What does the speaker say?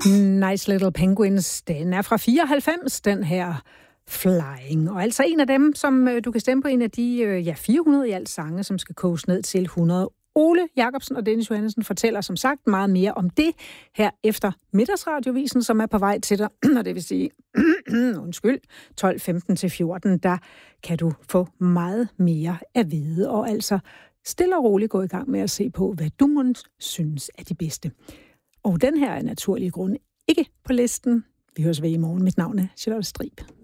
Nice Little Penguins, den er fra 94, den her Flying. Og altså en af dem, som du kan stemme på, en af de 400 i alt sange, som skal koges ned til 100. Ole Jacobsen og Dennis Johannessen fortæller som sagt meget mere om det her efter middagsradiovisen, som er på vej til dig. Og det vil sige, 12.15 til 14, der kan du få meget mere at vide. Og altså stille og roligt gå i gang med at se på, hvad du må synes er de bedste. Og den her er naturlige grunde ikke på listen. Vi høres ved i morgen. Mit navn er Charlotte Strib.